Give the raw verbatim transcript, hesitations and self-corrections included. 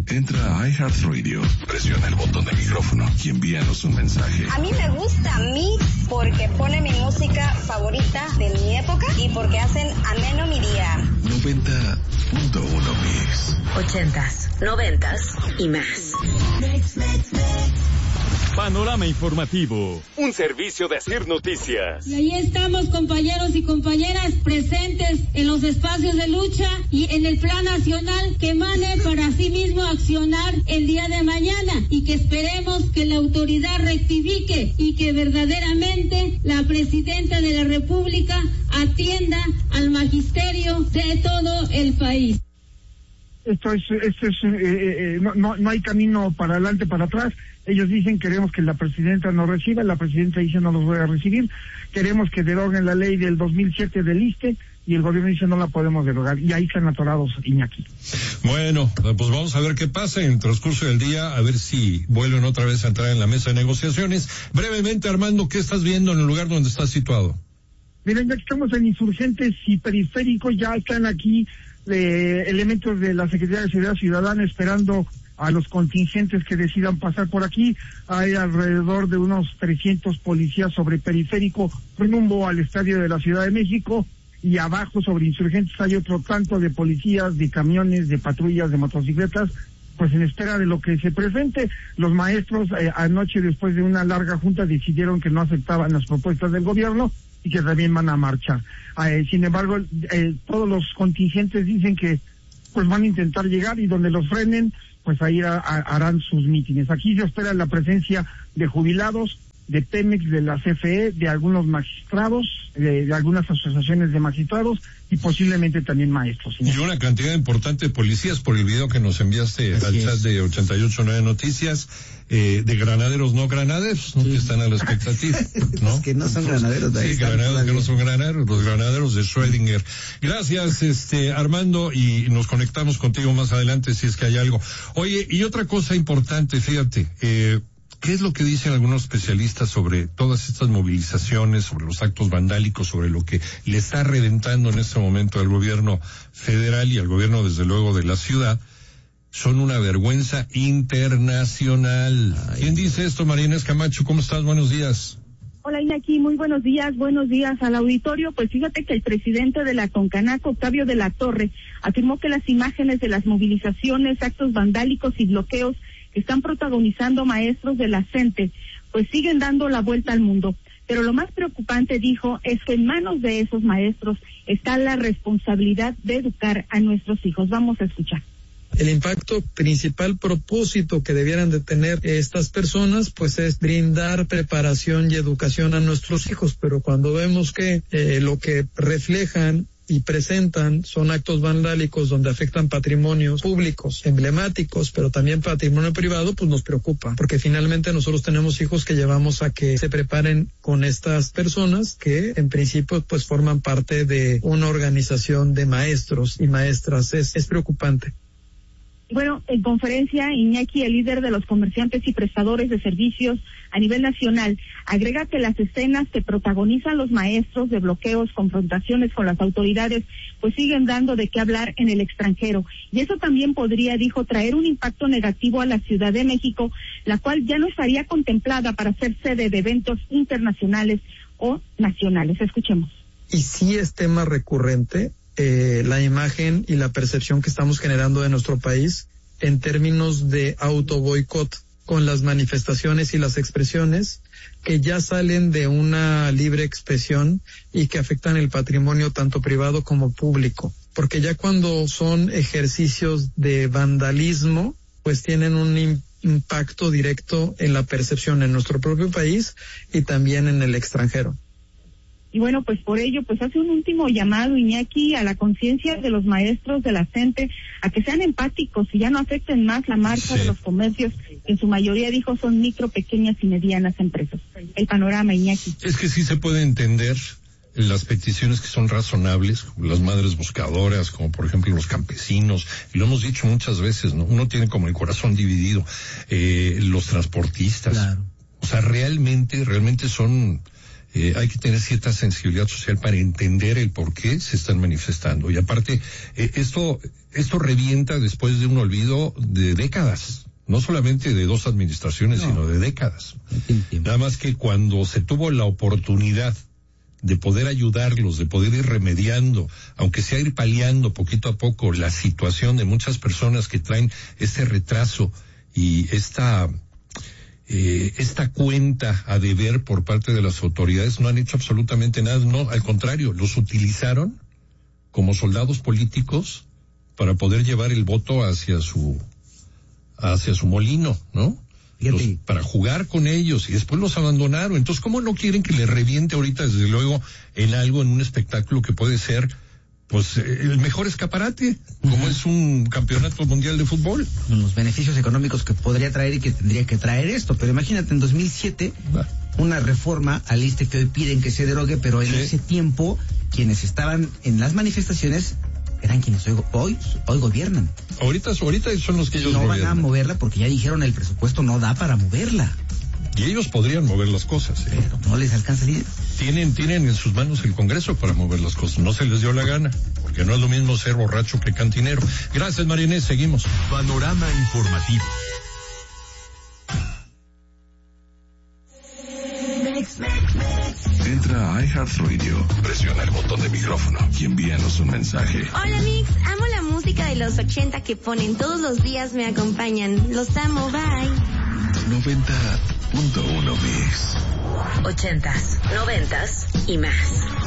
Entra a iHeartRadio, presiona el botón de micrófono y envíanos un mensaje. A mí me gusta Mix porque pone mi música favorita de mi época y porque hacen ameno mi día. noventa punto uno Mix. Ochentas, noventas y más. Mix, mix, mix. Panorama informativo, un servicio de Asir Noticias. Y ahí estamos, compañeros y compañeras, presentes en los espacios de lucha y en el plan nacional que emane para sí mismo accionar el día de mañana, y que esperemos que la autoridad rectifique y que verdaderamente la presidenta de la República atienda al magisterio de todo el país. Esto es, esto es eh, eh, no, no, no hay camino para adelante, para atrás. Ellos dicen queremos que la presidenta nos reciba, la presidenta dice no los voy a recibir, queremos que deroguen la ley del dos mil siete del ISSSTE y el gobierno dice no la podemos derogar, y ahí están atorados, Iñaki. Bueno, pues vamos a ver qué pasa en el transcurso del día, a ver si vuelven otra vez a entrar en la mesa de negociaciones. Brevemente, Armando, ¿qué estás viendo en el lugar donde estás situado? Miren, ya que estamos en Insurgentes y Periféricos, ya están aquí eh, elementos de la Secretaría de Seguridad Ciudadana esperando a los contingentes que decidan pasar por aquí. Hay alrededor de unos trescientos policías sobre Periférico rumbo al estadio de la Ciudad de México, y abajo sobre Insurgentes hay otro tanto de policías, de camiones, de patrullas, de motocicletas, pues en espera de lo que se presente. Los maestros eh, anoche, después de una larga junta, decidieron que no aceptaban las propuestas del gobierno y que también van a marchar. Eh, sin embargo, eh, todos los contingentes dicen que pues van a intentar llegar, y donde los frenen, pues ahí a, a, harán sus mítines. Aquí se espera la presencia de jubilados, de Pemex, de la C F E, de algunos magistrados, de, de algunas asociaciones de magistrados y posiblemente también maestros. Y una cantidad importante de policías, por el video que nos enviaste Así al chat es. de ochenta y ocho punto nueve Noticias, eh, de granaderos no granaderos, ¿no? Sí. Que están a la expectativa, ¿no? Los que no son granaderos. Sí, granaderos que no son granaderos, los granaderos de Schrödinger. Gracias, este, Armando, y nos conectamos contigo más adelante si es que hay algo. Oye, y otra cosa importante, fíjate, eh, ¿qué es lo que dicen algunos especialistas sobre todas estas movilizaciones, sobre los actos vandálicos, sobre lo que le está reventando en este momento al gobierno federal y al gobierno, desde luego, de la ciudad? Son una vergüenza internacional. Ay, ¿quién dice esto? Mariana Camacho, ¿cómo estás? Buenos días. Hola, Iñaki, muy buenos días, buenos días al auditorio. Pues fíjate que el presidente de la CONCANAC, Octavio de la Torre, afirmó que las imágenes de las movilizaciones, actos vandálicos y bloqueos que están protagonizando maestros de la CENTE, pues siguen dando la vuelta al mundo. Pero lo más preocupante, dijo, es que en manos de esos maestros está la responsabilidad de educar a nuestros hijos. Vamos a escuchar. El impacto principal propósito que debieran de tener estas personas, pues es brindar preparación y educación a nuestros hijos, pero cuando vemos que eh, lo que reflejan y presentan son actos vandálicos donde afectan patrimonios públicos, emblemáticos, pero también patrimonio privado, pues nos preocupa, porque finalmente nosotros tenemos hijos que llevamos a que se preparen con estas personas que en principio pues forman parte de una organización de maestros y maestras. Es, es preocupante. Bueno, en conferencia, Iñaki, el líder de los comerciantes y prestadores de servicios a nivel nacional, agrega que las escenas que protagonizan los maestros de bloqueos, confrontaciones con las autoridades, pues siguen dando de qué hablar en el extranjero. Y eso también podría, dijo, traer un impacto negativo a la Ciudad de México, la cual ya no estaría contemplada para ser sede de eventos internacionales o nacionales. Escuchemos. Y sí es tema recurrente Eh, la imagen y la percepción que estamos generando de nuestro país en términos de autoboicot con las manifestaciones y las expresiones que ya salen de una libre expresión y que afectan el patrimonio tanto privado como público, porque ya cuando son ejercicios de vandalismo, pues tienen un im- impacto directo en la percepción en nuestro propio país y también en el extranjero. Y bueno, pues por ello, pues hace un último llamado, Iñaki, a la conciencia de los maestros de la CENTE, a que sean empáticos y ya no afecten más la marcha sí. de los comercios, que en su mayoría, dijo, son micro, pequeñas y medianas empresas. El panorama, Iñaki. Es que sí se puede entender las peticiones que son razonables, como las madres buscadoras, como por ejemplo los campesinos, y lo hemos dicho muchas veces, ¿no? Uno tiene como el corazón dividido, eh, los transportistas. Claro. O sea, realmente, realmente son Eh, hay que tener cierta sensibilidad social para entender el por qué se están manifestando. Y aparte, eh, esto, esto revienta después de un olvido de décadas. No solamente de dos administraciones, no, sino de décadas. Nada más que cuando se tuvo la oportunidad de poder ayudarlos, de poder ir remediando, aunque sea ir paliando poquito a poco la situación de muchas personas que traen este retraso y esta eh, esta cuenta a deber por parte de las autoridades, no han hecho absolutamente nada. No, al contrario, los utilizaron como soldados políticos para poder llevar el voto hacia su hacia su molino, ¿no? Los, para jugar con ellos, y después los abandonaron. Entonces, ¿cómo no quieren que le reviente ahorita, desde luego, en algo, en un espectáculo que puede ser, pues, el mejor escaparate, como uh-huh. es un campeonato mundial de fútbol? Los beneficios económicos que podría traer y que tendría que traer esto, pero imagínate, en dos mil siete, ah. una reforma al I S S S T E que hoy piden que se derogue, pero en sí. ese tiempo, quienes estaban en las manifestaciones eran quienes hoy, hoy, hoy gobiernan. Ahorita, ahorita son los que ellos no gobiernan. van a moverla porque ya dijeron el presupuesto no da para moverla. Y ellos podrían mover las cosas. ¿eh? Pero no les alcanza el dinero. Tienen, tienen en sus manos el Congreso para mover las cosas. No se les dio la gana, porque no es lo mismo ser borracho que cantinero. Gracias, María Inés, seguimos. Panorama informativo. Entra a iHeartRadio, presiona el botón de micrófono y envíanos un mensaje. Hola Mix, amo la música de los ochenta que ponen todos los días, me acompañan. Los amo, bye. noventa punto uno Mix. Ochentas, noventas y más.